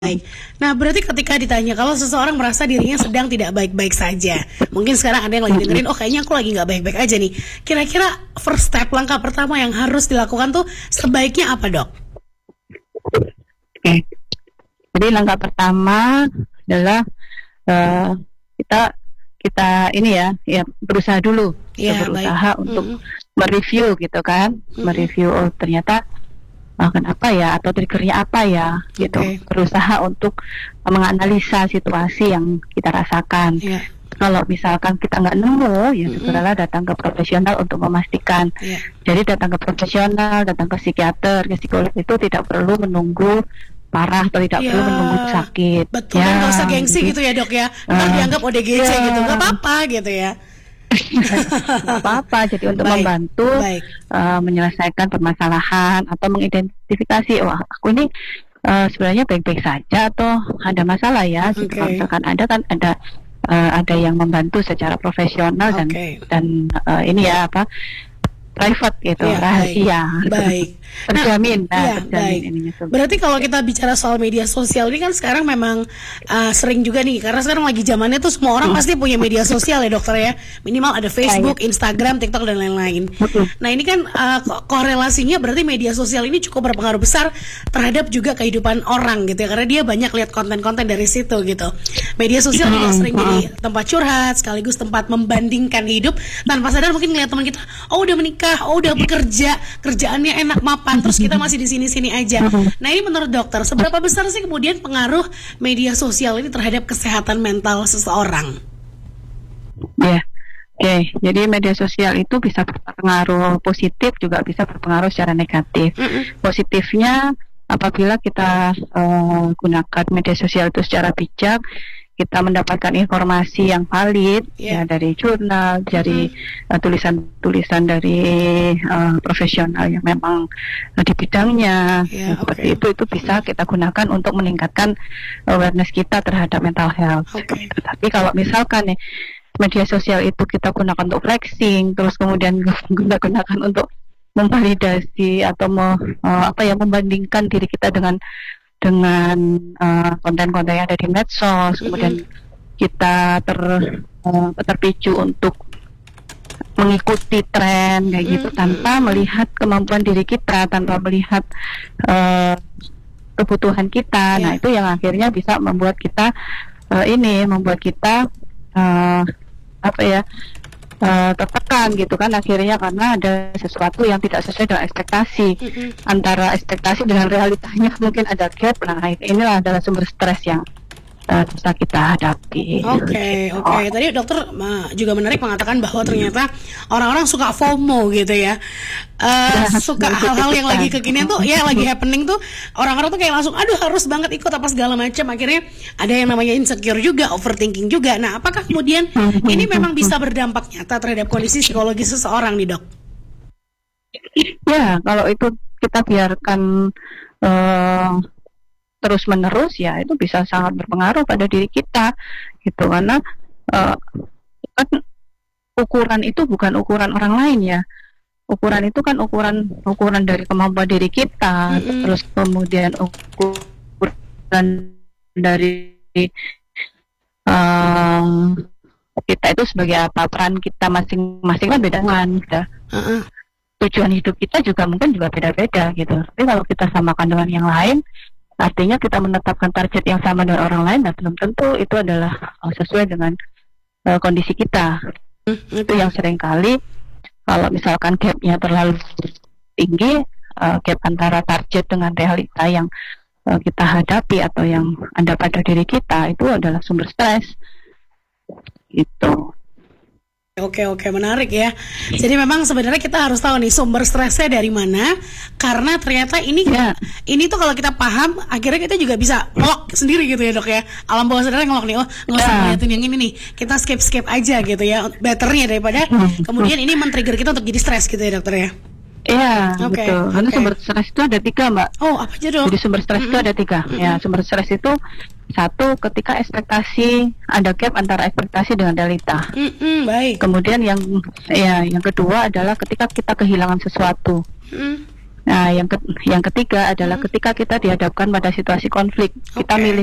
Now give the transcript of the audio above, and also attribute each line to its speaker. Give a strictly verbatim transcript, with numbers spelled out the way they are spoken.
Speaker 1: Baik. Nah, berarti ketika ditanya kalau seseorang merasa dirinya sedang tidak baik-baik saja, mungkin sekarang ada yang lagi dengerin, oh kayaknya aku lagi nggak baik-baik aja nih. Kira-kira first step, langkah pertama yang harus dilakukan tuh sebaiknya apa, Dok?
Speaker 2: Oke. Jadi langkah pertama adalah uh, kita kita ini ya, ya berusaha dulu,
Speaker 1: Ya,
Speaker 2: kita berusaha
Speaker 1: baik.
Speaker 2: untuk
Speaker 1: Mm-mm.
Speaker 2: mereview gitu kan,
Speaker 1: Mm-mm.
Speaker 2: mereview oh ternyata uh, kenapa ya atau triggernya apa ya gitu.
Speaker 1: Oke.
Speaker 2: Berusaha untuk uh, menganalisa situasi yang kita rasakan.
Speaker 1: Ya,
Speaker 2: Kalau misalkan kita nggak nemu, ya
Speaker 1: Mm-mm.
Speaker 2: segeralah datang ke profesional untuk memastikan.
Speaker 1: ya.
Speaker 2: Jadi datang ke profesional, datang ke psikiater, ke psikolog itu tidak perlu menunggu parah atau tidak
Speaker 1: Ya,
Speaker 2: perlu menunggu sakit.
Speaker 1: betul kan, nggak usah gengsi gitu ya, Dok ya. Ntar
Speaker 2: Ah,
Speaker 1: dianggap O D G C
Speaker 2: ya.
Speaker 1: gitu, nggak apa-apa gitu ya.
Speaker 2: Nggak apa-apa. Jadi untuk
Speaker 1: Baik,
Speaker 2: membantu
Speaker 1: baik.
Speaker 2: uh, menyelesaikan permasalahan atau mengidentifikasi, wah aku ini uh, sebenarnya baik-baik saja atau ada masalah ya. Gitu. Kalau
Speaker 1: Oke,
Speaker 2: misalkan ada kan ada uh, ada yang membantu secara profesional dan
Speaker 1: oke.
Speaker 2: dan uh, ini ya apa private gitu,
Speaker 1: Ya, baik.
Speaker 2: rahasia,
Speaker 1: Baik. Nah,
Speaker 2: terjamin, nah
Speaker 1: iya,
Speaker 2: terjamin
Speaker 1: baik.
Speaker 2: ininya tuh.
Speaker 1: Berarti kalau kita bicara soal media sosial ini kan sekarang memang uh, sering juga nih, karena sekarang lagi zamannya tuh semua orang pasti punya media sosial ya, Dokter ya. Minimal ada Facebook, Instagram, TikTok dan lain-lain.
Speaker 2: Betul.
Speaker 1: Nah, ini kan uh, ko- korelasinya berarti media sosial ini cukup berpengaruh besar terhadap juga kehidupan orang gitu ya, karena dia banyak lihat konten-konten dari situ gitu. Media sosial juga sering jadi tempat curhat sekaligus tempat membandingkan hidup, tanpa sadar mungkin ngeliat teman kita, oh udah menikah, oh udah bekerja, kerjaannya enak mapan, terus kita masih di sini-sini aja. Nah, ini menurut dokter, seberapa besar sih kemudian pengaruh media sosial ini terhadap kesehatan mental seseorang?
Speaker 2: Ya, oke. Jadi media sosial itu bisa berpengaruh positif, juga bisa berpengaruh secara negatif.
Speaker 1: Mm-mm.
Speaker 2: Positifnya, apabila kita eh, gunakan media sosial itu secara bijak, kita mendapatkan informasi yang valid
Speaker 1: Yeah.
Speaker 2: ya dari jurnal, dari eh, tulisan-tulisan dari eh, profesional yang memang eh, di bidangnya.
Speaker 1: Yeah,
Speaker 2: Nah, seperti
Speaker 1: oke.
Speaker 2: itu itu bisa kita gunakan untuk meningkatkan awareness kita terhadap mental health.
Speaker 1: Oke.
Speaker 2: Tapi kalau misalkan nih media sosial itu kita gunakan untuk flexing, terus kemudian kita gunakan untuk memvalidasi atau mau eh, apa ya membandingkan diri kita dengan dengan eh, konten-konten yang ada di medsos, kemudian kita ter eh, terpicu untuk mengikuti tren kayak gitu tanpa melihat kemampuan diri kita, tanpa melihat eh, kebutuhan kita. Nah,
Speaker 1: Ya.
Speaker 2: itu yang akhirnya bisa membuat kita eh, ini membuat kita eh, apa ya eh, tertekan gitu kan akhirnya, karena ada sesuatu yang tidak sesuai dengan ekspektasi.
Speaker 1: Mm-mm.
Speaker 2: Antara ekspektasi dengan realitanya mungkin ada gap. Nah, inilah adalah sumber stres yang eh, bisa kita hadapi.
Speaker 1: Oke, oke. Tadi dokter uh, juga menarik mengatakan bahwa ternyata orang-orang suka FOMO gitu ya. Uh,
Speaker 2: Ya,
Speaker 1: suka
Speaker 2: betul,
Speaker 1: hal-hal yang
Speaker 2: betul.
Speaker 1: lagi kekinian tuh, ya lagi happening tuh, orang-orang tuh kayak langsung, aduh harus banget ikut apa segala macam. Akhirnya ada yang namanya insecure juga, overthinking juga. Nah, apakah kemudian ini memang bisa berdampak nyata terhadap kondisi psikologis seseorang nih, Dok?
Speaker 2: Ya, kalau itu kita biarkan eh, terus menerus, ya itu bisa sangat berpengaruh pada diri kita gitu, karena eh, kan ukuran itu bukan ukuran orang lain ya. Ukuran itu kan ukuran ukuran dari kemampuan diri kita,
Speaker 1: Mm-mm.
Speaker 2: terus kemudian ukuran dari eh, kita itu sebagai apa, peran kita masing-masing kan beda kan, udah
Speaker 1: Uh-uh.
Speaker 2: tujuan hidup kita juga mungkin juga beda-beda gitu. Tapi kalau kita samakan dengan yang lain, artinya kita menetapkan target yang sama dengan orang lain, dan belum tentu itu adalah uh, sesuai dengan uh, kondisi kita. Itu yang seringkali kalau misalkan gapnya terlalu tinggi, uh, gap antara target dengan realita yang uh, kita hadapi atau yang ada pada diri kita, itu adalah sumber stres. Gitu.
Speaker 1: Oke, oke, menarik ya. Jadi memang sebenarnya kita harus tahu nih sumber stresnya dari mana, karena ternyata ini
Speaker 2: Ya.
Speaker 1: ini tuh kalau kita paham, akhirnya kita juga bisa ngelok sendiri gitu ya, Dok ya. Alam bawah sadar ngelok nih, oh nggak usah
Speaker 2: Ya.
Speaker 1: ngeliatin yang ini nih, kita skip skip aja gitu ya, betternya daripada kemudian ini men-trigger kita untuk jadi stres gitu ya, Dokter ya.
Speaker 2: Iya,
Speaker 1: Oke,
Speaker 2: betul. Karena
Speaker 1: oke.
Speaker 2: sumber stres itu ada tiga, Mbak.
Speaker 1: Oh, apa aja, Dok?
Speaker 2: Jadi sumber stres itu ada tiga. Ya, sumber stres itu satu, ketika ekspektasi ada gap antara ekspektasi dengan realita.
Speaker 1: Mm-mm, baik.
Speaker 2: Kemudian yang ya yang kedua adalah ketika kita kehilangan sesuatu.
Speaker 1: Mm.
Speaker 2: Nah, yang ke yang ketiga adalah hmm. ketika kita dihadapkan pada situasi konflik, okay. kita milih